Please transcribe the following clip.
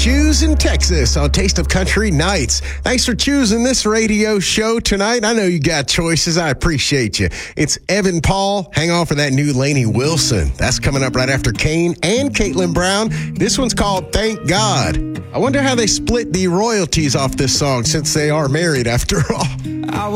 Choose in Texas on Taste of Country Nights. Thanks for choosing this radio show tonight. I know you got choices. I appreciate you. It's Evan Paul. Hang on for that new Lainey Wilson. That's coming up right after Kane and Caitlin Brown. This one's called Thank God. I wonder how they split the royalties off this song since they are married after all.